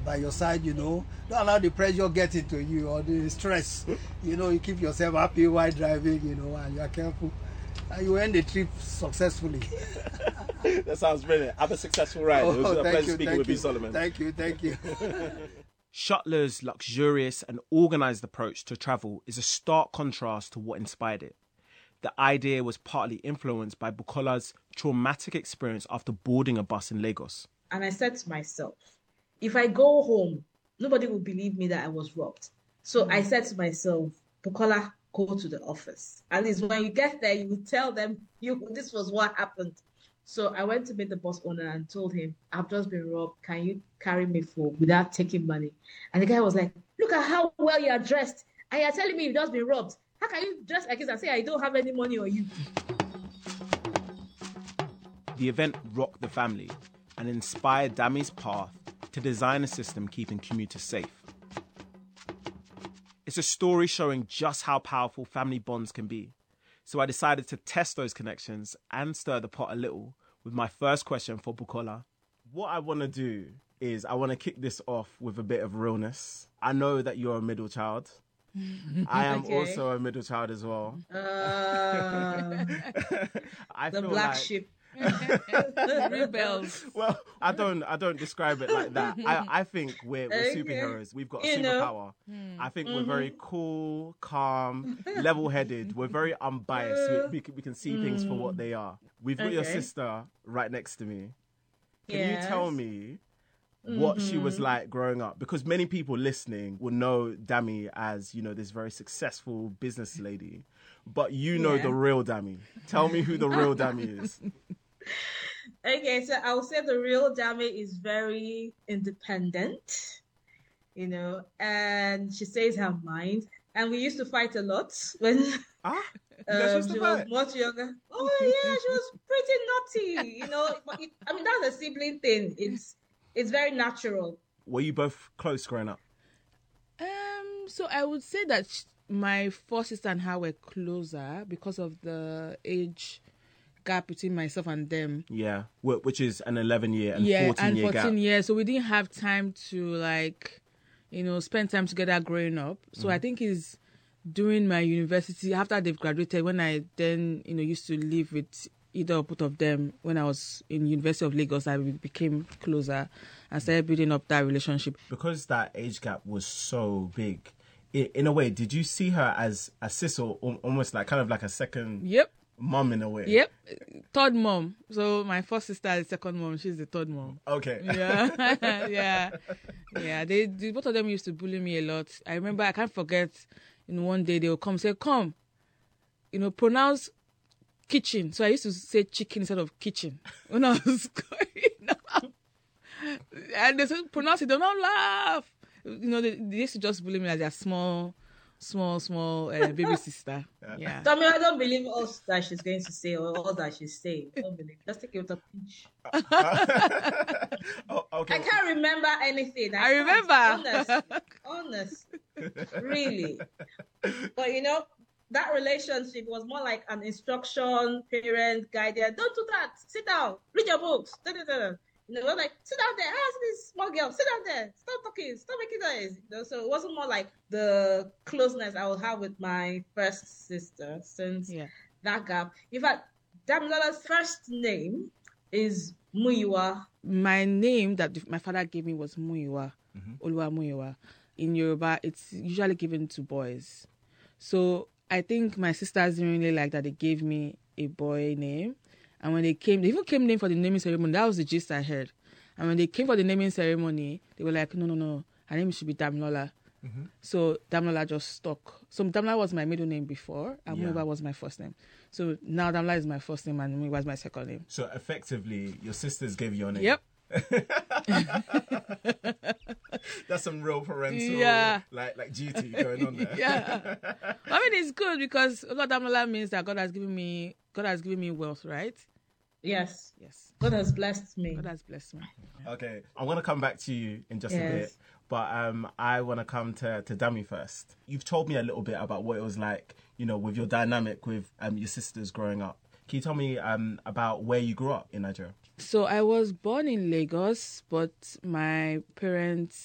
by your side, Don't allow the pressure get into you or the stress. You keep yourself happy while driving, and you are careful. And you end the trip successfully. That sounds brilliant. Have a successful ride. It was a pleasure speaking with you, Solomon. Thank you. Shuttler's luxurious and organised approach to travel is a stark contrast to what inspired it. The idea was partly influenced by Bukola's traumatic experience after boarding a bus in Lagos. And I said to myself, if I go home, nobody will believe me that I was robbed. So I said to myself, Bukola, go to the office. At least when you get there, you will tell them this was what happened. So I went to meet the bus owner and told him, I've just been robbed. Can you carry me without taking money? And the guy was like, look at how well you are dressed. And you're telling me you've just been robbed. How can you dress like this and say I don't have any money on you? The event rocked the family and inspired Dami's path to design a system keeping commuters safe. It's a story showing just how powerful family bonds can be. So I decided to test those connections and stir the pot a little with my first question for Bukola. What I want to do is I want to kick this off with a bit of realness. I know that you're a middle child. I am also a middle child as well. The black sheep. Rebels. Well, I don't describe it like that. I think we're superheroes. We've got a superpower. I think we're very cool, calm, level-headed. We're very unbiased. We can see things for what they are. We've got your sister right next to me. Can you tell me what she was like growing up? Because many people listening will know Dami as, this very successful business lady. But you know the real Dami. Tell me who the real Dami is. Okay, so I would say the real Dami is very independent, and she says her mind. And we used to fight a lot when she was much younger. Oh, yeah, she was pretty naughty, I mean, that's a sibling thing. It's very natural. Were you both close growing up? So I would say that my four sister and her were closer because of the age gap between myself and them. Yeah, which is an 11-year and 14-year gap. 14 years. So we didn't have time to spend time together growing up. So I think it's during my university, after they've graduated, when I then, used to live with either or both of them, when I was in University of Lagos, I became closer and started building up that relationship. Because that age gap was so big, in a way, did you see her as a sis or almost kind of like a second mom in a way? Yep. Third mom. So my first sister is the second mom. She's the third mom. Okay. Yeah. Yeah. They both of them used to bully me a lot. I remember, I can't forget, one day they would come say, pronounce kitchen. So I used to say chicken instead of kitchen when I was growing up. And they said, pronounce it, don't laugh. They used to just bully me as their small baby sister. Yeah. I mean, I don't believe all that she's going to say or all that she's saying. I don't believe. Just take it with a pinch. Okay. I can't remember anything. I remember. Honest. Really. But that relationship was more like an instruction, parent, guidance. Don't do that. Sit down. Read your books. We're like, sit down there. Ask this small girl. Sit down there. Stop talking. Stop making noise. So it wasn't more like the closeness I would have with my first sister since that gap. In fact, Damilola's first name is Muyiwa. My name that my father gave me was Muyiwa. Oluwa Muyiwa. In Yoruba, it's usually given to boys. So I think my sisters didn't really like that they gave me a boy name. And when they even came in for the naming ceremony. That was the gist I heard. And when they came for the naming ceremony, they were like, no, her name should be Damilola. So Damilola just stuck. So Damilola was my middle name before, and Muyiwa was my first name. So now Damilola is my first name, and Muyiwa was my second name. So effectively, your sisters gave you your name. Yep. That's some real parental like duty going on there. Yeah. I mean, it's good because Damilola means that God has given me wealth, right? Yes. God has blessed me. Okay, I'm going to come back to you in just a bit, but I want to come to Dami first. You've told me a little bit about what it was like, with your dynamic with your sisters growing up. Can you tell me about where you grew up in Nigeria? So I was born in Lagos, but my parents